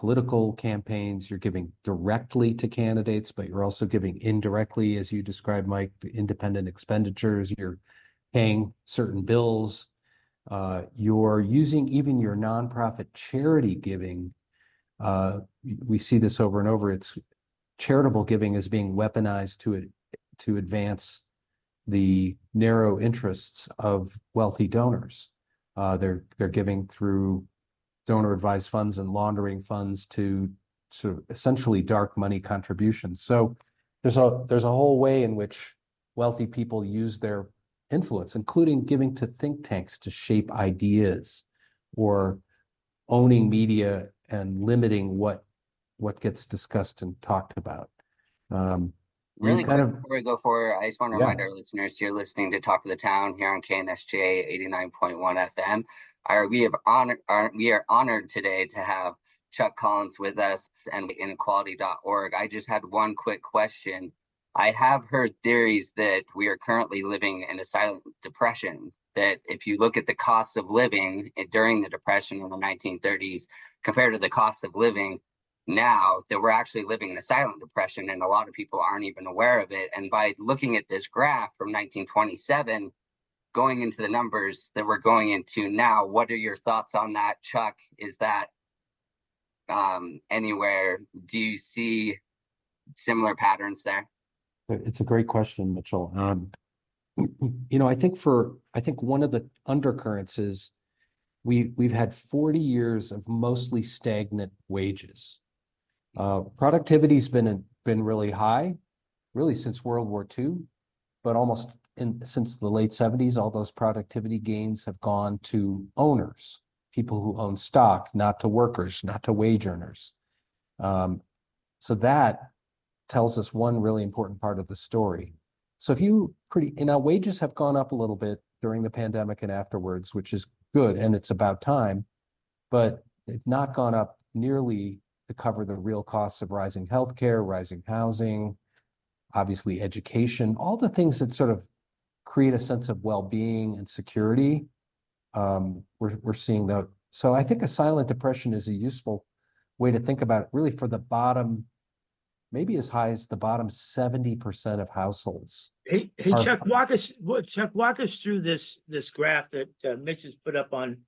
political campaigns. You're giving directly to candidates, but you're also giving indirectly, as you described, Mike, the independent expenditures. You're paying certain bills. You're using even your nonprofit charity giving. We see this over and over. It's charitable giving is being weaponized to advance the narrow interests of wealthy donors. They're giving through donor advised funds and laundering funds to sort of essentially dark money contributions. So there's a whole way in which wealthy people use their influence, including giving to think tanks to shape ideas, or owning media and limiting what gets discussed and talked about. Really quick before we go forward, I just want to Yeah. remind our listeners you're listening to Talk of the Town here on KNSJ 89.1 FM. We are honored today to have Chuck Collins with us and inequality.org. I just had one quick question. I have heard theories that we are currently living in a silent depression, that if you look at the cost of living during the depression in the 1930s compared to the cost of living now, that we're actually living in a silent depression, and a lot of people aren't even aware of it. And by looking at this graph from 1927, going into the numbers that we're going into now, what are your thoughts on that, Chuck? Is that anywhere? Do you see similar patterns there? It's a great question, Mitchell. I think one of the undercurrents is we've had 40 years of mostly stagnant wages. Productivity's been really high, really since World War II, but since the late 70s, all those productivity gains have gone to owners, people who own stock, not to workers, not to wage earners. So that tells us one really important part of the story. So wages have gone up a little bit during the pandemic and afterwards, which is good, and it's about time, but they've not gone up nearly to cover the real costs of rising healthcare, rising housing, obviously education, all the things that sort of create a sense of well-being and security. We're seeing that. So I think a silent depression is a useful way to think about it, really for the bottom, maybe as high as the bottom 70% of households. Hey, Chuck, walk us through this graph that Mitch has put up on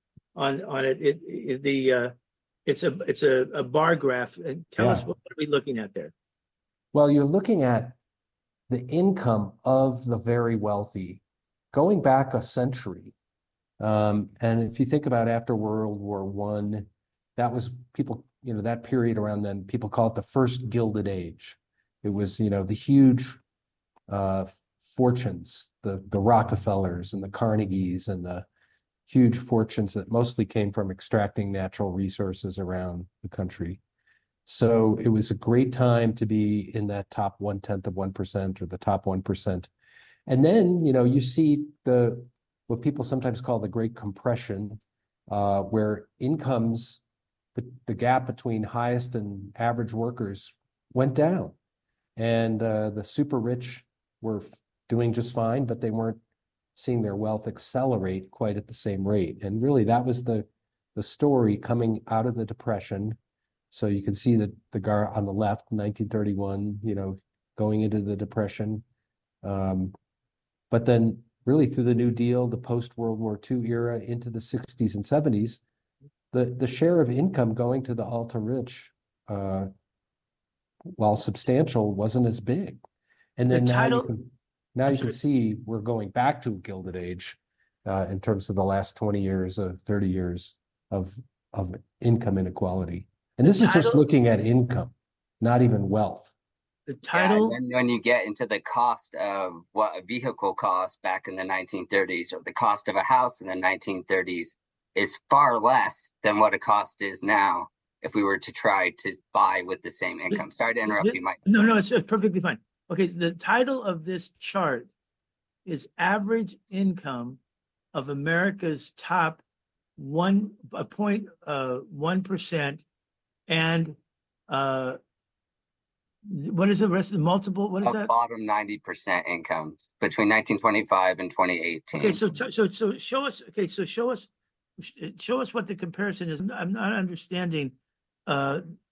it. It's a bar graph. And tell us what are we looking at there? Well, you're looking at the income of the very wealthy going back a century. And if you think about after World War I, that was people, that period around then, people call it the first Gilded Age. It was, the huge fortunes, the Rockefellers and the Carnegies and the huge fortunes that mostly came from extracting natural resources around the country. So it was a great time to be in that top 0.1% or the top 1%. And then, you see what people sometimes call the Great Compression, where incomes, the gap between highest and average workers went down. And the super rich were doing just fine, but they weren't seeing their wealth accelerate quite at the same rate. And really, that was the story coming out of the Depression. So you can see the graph on the left, 1931, going into the Depression. But then really through the New Deal, the post-World War II era into the 60s and 70s, the share of income going to the ultra-rich, while substantial, wasn't as big. And then now you can see we're going back to a Gilded Age in terms of the last 20 years, 30 years of income inequality. And this is just looking at income, not even wealth. The title. And then when you get into the cost of what a vehicle cost back in the 1930s, or the cost of a house in the 1930s, is far less than what a cost is now if we were to try to buy with the same income. Sorry to interrupt you, Mike. No, it's perfectly fine. Okay, so the title of this chart is Average Income of America's Top 1.1% and what is the rest of the multiple? What is that? Bottom 90% incomes between 1925 and 2018. Okay, so show us. Okay, so show us what the comparison is. I'm not understanding